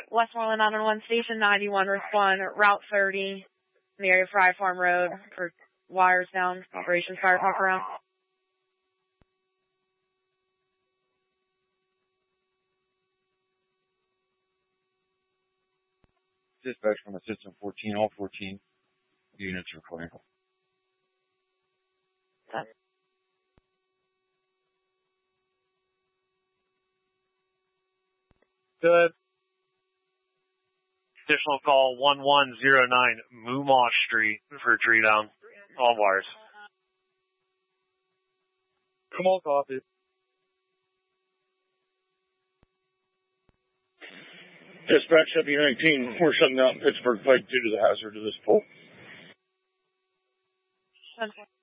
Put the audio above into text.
Westmoreland 911 Station 91, respond Route 30 in the area of Fry Farm Road for wires down, Operations Fire Talk around. Dispatch from a system 14, all 14 units are clear. Good. Additional call 1109 Moomaw Street for a tree down. All wires. Come on, copy. Dispatch W19, we're shutting down Pittsburgh Pike due to the hazard of this pole.